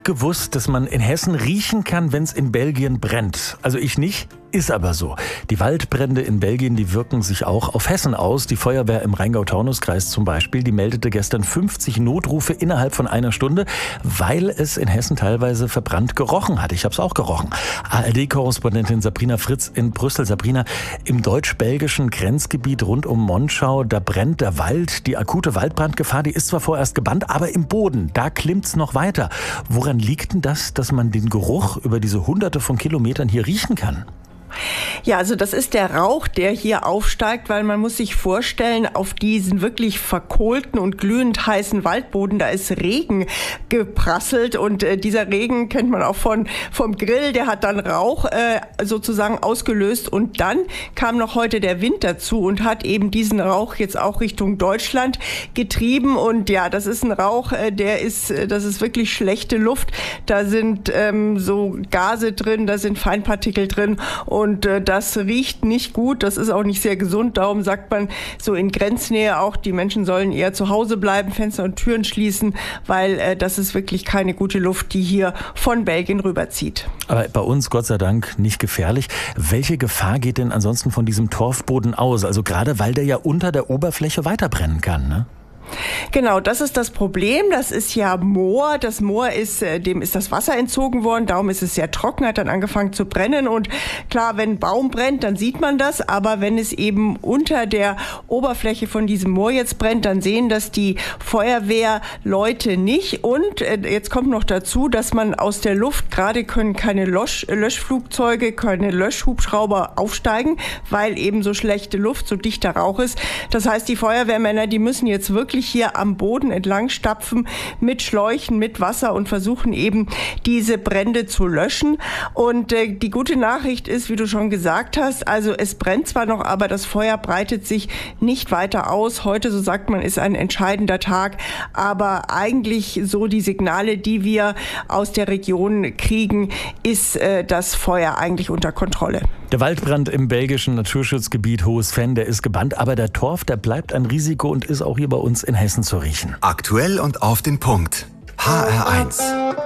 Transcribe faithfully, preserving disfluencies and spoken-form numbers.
Gewusst, dass man in Hessen riechen kann, wenn es in Belgien brennt. Also ich nicht, ist aber so. Die Waldbrände in Belgien, die wirken sich auch auf Hessen aus. Die Feuerwehr im Rheingau-Taunus-Kreis zum Beispiel, die meldete gestern fünfzig Notrufe innerhalb von einer Stunde, weil es in Hessen teilweise verbrannt gerochen hat. Ich habe es auch gerochen. A R D-Korrespondentin Sabrina Fritz in Brüssel. Sabrina, im deutsch-belgischen Grenzgebiet rund um Monschau, da brennt der Wald. Die akute Waldbrandgefahr, die ist zwar vorerst gebannt, aber im Boden, da klimmt's noch weiter. Woran liegt denn das, dass man den Geruch über diese hunderte von Kilometern hier riechen kann? Ja, also das ist der Rauch, der hier aufsteigt, weil man muss sich vorstellen, auf diesen wirklich verkohlten und glühend heißen Waldboden, da ist Regen geprasselt und äh, dieser Regen kennt man auch von vom Grill, der hat dann Rauch äh, sozusagen ausgelöst und dann kam noch heute der Wind dazu und hat eben diesen Rauch jetzt auch Richtung Deutschland getrieben und ja, das ist ein Rauch, äh, der ist, äh, das ist wirklich schlechte Luft, da sind ähm, so Gase drin, da sind Feinpartikel drin und Und äh, das riecht nicht gut, das ist auch nicht sehr gesund. Darum sagt man so in Grenznähe auch, die Menschen sollen eher zu Hause bleiben, Fenster und Türen schließen, weil äh, das ist wirklich keine gute Luft, die hier von Belgien rüberzieht. Aber bei uns, Gott sei Dank, nicht gefährlich. Welche Gefahr geht denn ansonsten von diesem Torfboden aus? Also gerade, weil der ja unter der Oberfläche weiterbrennen kann, ne? Genau, das ist das Problem. Das ist ja Moor. Das Moor ist, dem ist das Wasser entzogen worden. Darum ist es sehr trocken, hat dann angefangen zu brennen. Und klar, wenn ein Baum brennt, dann sieht man das. Aber wenn es eben unter der Oberfläche von diesem Moor jetzt brennt, dann sehen das die Feuerwehrleute nicht. Und jetzt kommt noch dazu, dass man aus der Luft, gerade können keine Lösch, Löschflugzeuge, keine Löschhubschrauber aufsteigen, weil eben so schlechte Luft, so dichter Rauch ist. Das heißt, die Feuerwehrmänner, die müssen jetzt wirklich hier am Boden entlang stapfen mit Schläuchen, mit Wasser und versuchen eben diese Brände zu löschen. Und äh, die gute Nachricht ist, wie du schon gesagt hast, also es brennt zwar noch, aber das Feuer breitet sich nicht weiter aus. Heute, so sagt man, ist ein entscheidender Tag, aber eigentlich so die Signale, die wir aus der Region kriegen, ist äh, das Feuer eigentlich unter Kontrolle. Der Waldbrand im belgischen Naturschutzgebiet Hohes Venn, der ist gebannt, aber der Torf, der bleibt ein Risiko und ist auch hier bei uns in Hessen zu riechen. Aktuell und auf den Punkt. H R eins.